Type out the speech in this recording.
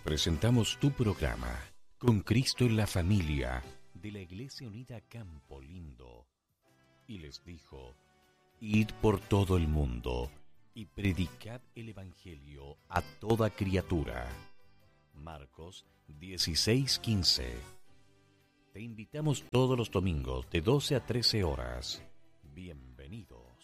Presentamos tu programa Con Cristo en la Familia de la Iglesia Unida Campo Lindo. Y les dijo: Id por todo el mundo y predicad el Evangelio a toda criatura. Marcos 16:15. Te invitamos todos los domingos de 12 a 13 horas. Bienvenido.